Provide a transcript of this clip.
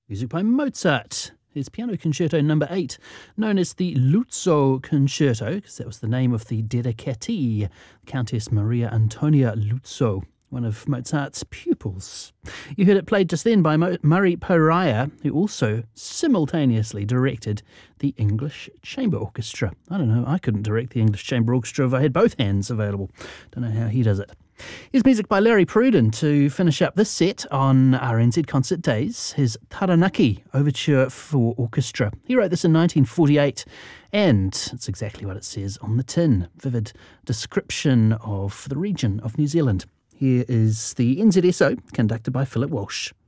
Music by Mozart. His Piano Concerto No. 8, known as the Luzzo Concerto, because that was the name of the dedicatee, Countess Maria Antonia Luzzo, one of Mozart's pupils. You heard it played just then by Murray Pariah, who also simultaneously directed the English Chamber Orchestra. I don't know, I couldn't direct the English Chamber Orchestra if I had both hands available. Don't know how he does it. Here's music by Larry Pruden to finish up this set on RNZ Concert Days, his Taranaki Overture for Orchestra. He wrote this in 1948, and it's exactly what it says on the tin. Vivid description of the region of New Zealand. Here is the NZSO, conducted by Philip Walsh.